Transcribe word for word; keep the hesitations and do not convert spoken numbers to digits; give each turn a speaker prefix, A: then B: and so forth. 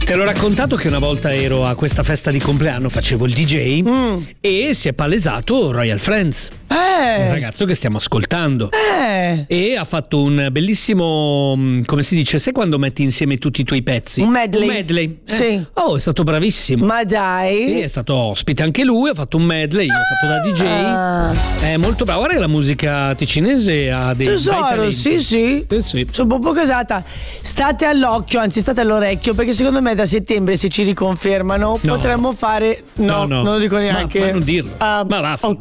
A: Te l'ho raccontato che una volta ero a questa festa di compleanno, facevo il D J mm. e si è palesato Royal Friends.
B: Eh.
A: Un ragazzo che stiamo ascoltando.
B: Eh.
A: E ha fatto un bellissimo, come si dice, sai quando metti insieme tutti i tuoi pezzi?
B: Un medley.
A: Un medley.
B: Sì.
A: Eh. Oh, è stato bravissimo.
B: Ma dai.
A: Sì, è stato ospite anche lui, ha fatto un medley, io ho fatto da D J.
B: Ah.
A: È molto bravo. Guarda che la musica ticinese ha dei
B: tesoro, sì, sì.
A: sì, sì.
B: Sono un po' casata. State all'occhio, anzi state all'orecchio, perché secondo me da settembre, se ci riconfermano,
A: no.
B: potremmo fare. No,
A: no, no.
B: non lo dico neanche.
A: Ma, ma non dirlo.
B: Uh,
A: ma vaffanculo.